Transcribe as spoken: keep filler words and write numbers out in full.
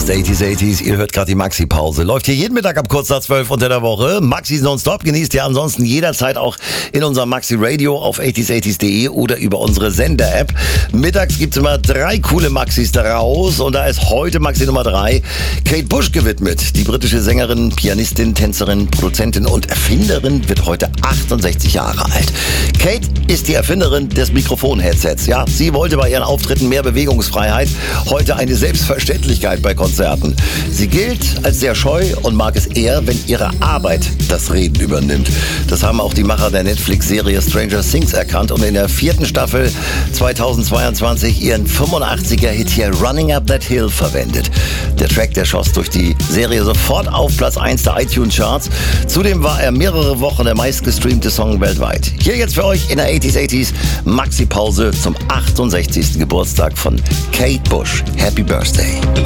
ist achtziger achtziger. Ihr hört gerade die Maxi-Pause. Läuft hier jeden Mittag ab kurz nach zwölf unter der Woche. Maxis nonstop genießt ihr ansonsten jederzeit auch in unserem Maxi-Radio auf achtziger achtziger punkt de oder über unsere Sender-App. Mittags gibt's immer drei coole Maxis daraus und da ist heute Maxi Nummer drei Kate Bush gewidmet. Die britische Sängerin, Pianistin, Tänzerin, Produzentin und Erfinderin wird heute achtundsechzig Jahre alt. Kate ist die Erfinderin des Mikrofon-Headsets. Ja, sie wollte bei ihren Auftritten mehr Bewegungsfreiheit. Heute eine Selbstverständlichkeit bei Konzerten. Sie gilt als sehr scheu und mag es eher, wenn ihre Arbeit das Reden übernimmt. Das haben auch die Macher der Netflix-Serie Stranger Things erkannt und in der vierten Staffel zweitausendzweiundzwanzig ihren fünfundachtziger-Hit hier Running Up That Hill verwendet. Der Track, der schoss durch die Serie sofort auf Platz eins der iTunes-Charts. Zudem war er mehrere Wochen der meistgestreamte Song weltweit. Hier jetzt für euch in der achtziger achtziger Maxi-Pause zum achtundsechzigsten Geburtstag von Kate Bush. Happy Birthday.